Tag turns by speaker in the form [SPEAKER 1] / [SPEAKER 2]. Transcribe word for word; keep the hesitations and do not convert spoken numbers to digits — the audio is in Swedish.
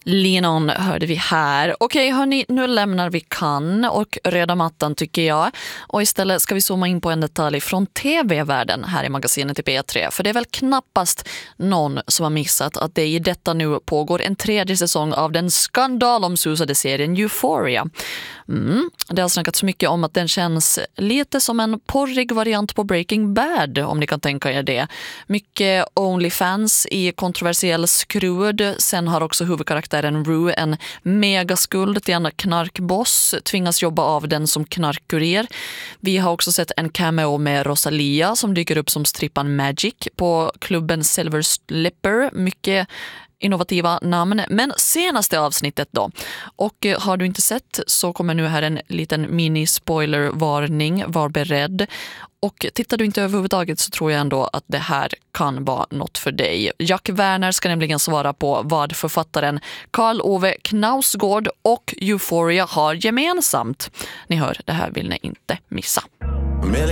[SPEAKER 1] Linon hörde vi här. Okej hörni, nu lämnar vi Cannes och röda mattan tycker jag. Och istället ska vi zooma in på en detalj från tv-världen här i magasinet i P tre. För det är väl knappast någon som har missat att det i detta nu pågår en tredje säsong av den skandalomsusade serien Euphoria. Mm. Det har snackats så mycket om att den känns lite som en porrig variant på Breaking Bad, om ni kan tänka er det. Mycket OnlyFans i kontroversiell skrud. Sen har också huvudkaraktären Rue en megaskuld till en knarkboss, tvingas jobba av den som knarkkurir. Vi har också sett en cameo med Rosalia som dyker upp som strippan Magic på klubben Silver Slipper. Mycket innovativa namn. Men senaste avsnittet då. Och har du inte sett så kommer nu här en liten mini-spoiler-varning. Var beredd. Och tittar du inte överhuvudtaget så tror jag ändå att det här kan vara något för dig. Jack Werner ska nämligen svara på vad författaren Karl Ove Knausgård och Euphoria har gemensamt. Ni hör, det här vill ni inte missa.